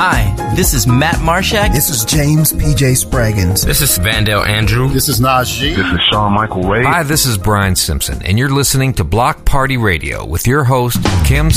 Hi, this is Matt Marshak. This is James P.J. Spraggins. This is Vandale Andrew. This is Najee. This is Sean Michael Wade. Hi, this is Brian Simpson, and you're listening to Block Party Radio with your host, Kim